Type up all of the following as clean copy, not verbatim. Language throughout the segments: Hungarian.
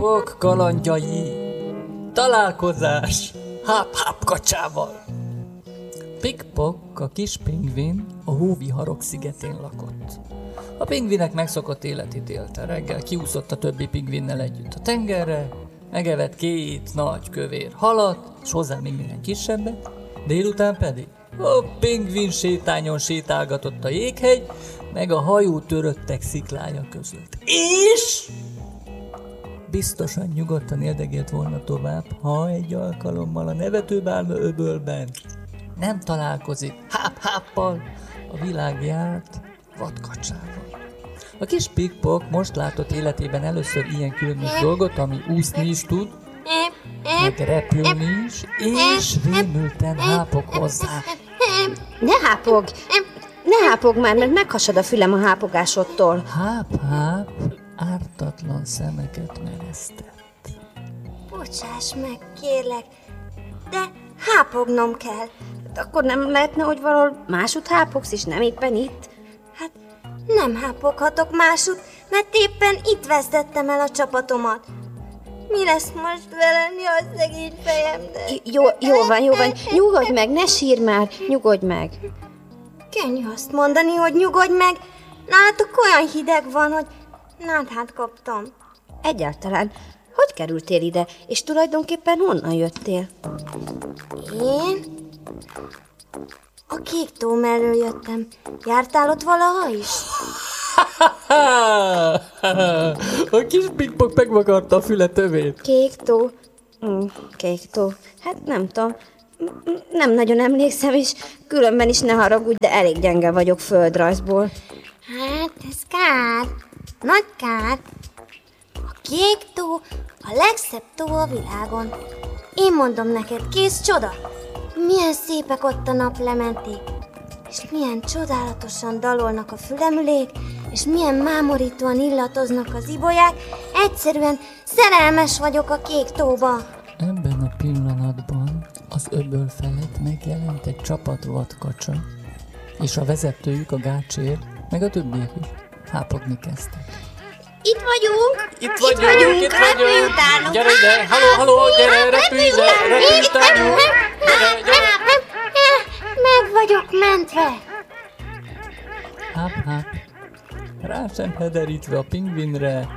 Pickpock kalandjai. Találkozás Háp-Háp kacsával. Pickpock, a kis pingvin, a hóviharok szigetén lakott. A pingvinek megszokott életét élte. Reggel kiúszott a többi pingvinnel együtt a tengerre, megevett 2 nagy kövér halat, és hozzá még minden kisebbet, délután pedig a pingvin sétányon sétálgatott a jéghegy, meg a hajó töröttek sziklája között. És biztosan nyugodtan érdegélt volna tovább, ha egy alkalommal a nevetőbálma öbölben nem találkozik Háp-Háppal, a világ járt vadkacsával. A kis Pickpock most látott életében először ilyen különös dolgot, ami úszni is tud, meg repülni is, és rémülten hápog hozzá. Ne hápog már, mert meghasad a fülem a hápogásodtól. Háp-Háp ártatlan szemeket meresztett. Bocsáss meg, kérlek, de hápognom kell. Akkor nem lehetne, hogy valahol másút hápogsz, és nem éppen itt? Hát nem hápoghatok másút, mert éppen itt vesztettem el a csapatomat. Mi lesz most velem, mi a szegény fejem, de... Jó van, nyugodj meg, ne sírj már, nyugodj meg. Könnyű azt mondani, hogy nyugodj meg. Nálatok olyan hideg van, hogy náthát kaptam. Egyáltalán, hogy kerültél ide, és tulajdonképpen honnan jöttél? Én? A Kék tó mellől jöttem. Jártál ott valaha is? A kis Pickpock megvakarta a füle tövét. Kék tó? Kék tó. Hát nem tudom. Nem nagyon emlékszem, és különben is ne haragudj, de elég gyenge vagyok földrajzból. Hát ez kár. Nagy kár. A Kék tó a legszebb tó a világon. Én mondom neked, kész csoda. Milyen szépek ott a naplementék, és milyen csodálatosan dalolnak a fülemülék, és milyen mámorítóan illatoznak az ibolyák. Egyszerűen szerelmes vagyok a Kék tóba. Ebben a pillanatban az öböl felett megjelent egy csapat vadkacsa, és a vezetőjük, a gácsér, meg a többiek is hápogni kezdtek. Itt vagyunk! Itt vagyunk! Gyere ide! Halló, gyere, repülj ide! Repülj utánunk! Gyere! Meg vagyok mentve! Háp-Háp rá sem hederítve a pingvinre,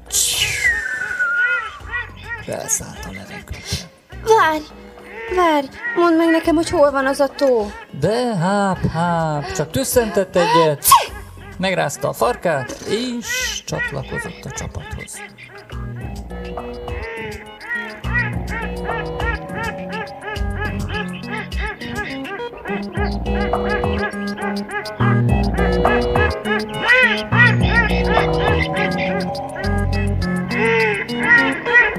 felszállt a levegőbe. Várj, mondd meg nekem, hogy hol van az a tó. De Háp-Háp csak tüsszentett egyet, megrázta a farkát, és csatlakozott a csapathoz.